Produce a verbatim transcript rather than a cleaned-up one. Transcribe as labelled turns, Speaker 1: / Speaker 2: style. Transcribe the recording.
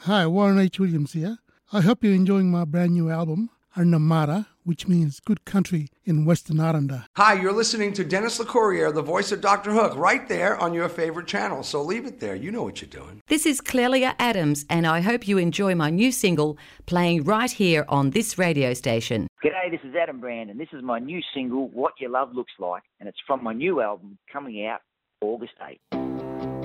Speaker 1: Hi, Warren H. Williams here. I hope you're enjoying my brand new album, Arnamara, which means good country in Western Aranda.
Speaker 2: Hi, you're listening to Dennis LeCourrier, the voice of Doctor Hook, right there on your favorite channel. So leave it there. You know what you're doing.
Speaker 3: This is Clelia Adams, and I hope you enjoy my new single playing right here on this radio station.
Speaker 4: G'day, this is Adam Brand, and this is my new single, What Your Love Looks Like, and it's from my new album coming out August eighth.